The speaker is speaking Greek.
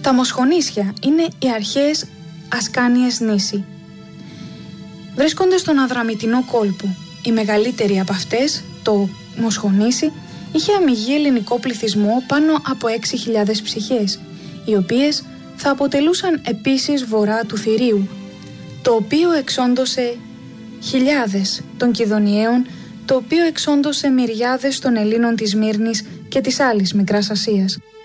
Τα Μοσχονήσια είναι οι αρχαίες Ασκάνιες νήσοι. Βρίσκονται στον Αδραμητινό κόλπο. Η μεγαλύτερη από αυτές, το Μοσχονήσι, είχε αμυγή ελληνικό πληθυσμό πάνω από 6.000 ψυχές, οι οποίες θα αποτελούσαν επίσης βορρά του Θηρίου, το οποίο εξόντωσε χιλιάδες των Κιδωνιαίων, το οποίο εξόντωσε μυριάδες των Ελλήνων της Μύρνης και της άλλης Μικράς Ασίας.